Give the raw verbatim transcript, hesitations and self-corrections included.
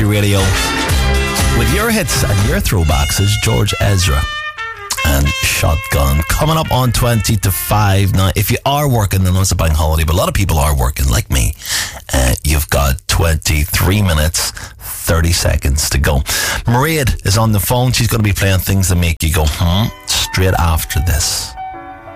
Radio. With your hits and your throwbacks is George Ezra and Shotgun. Coming up on twenty to five. Now, if you are working, I know it's a bank holiday, but a lot of people are working, like me. Uh, you've got twenty-three minutes, thirty seconds to go. Mairead is on the phone. She's going to be playing things that make you go, hmm, straight after this.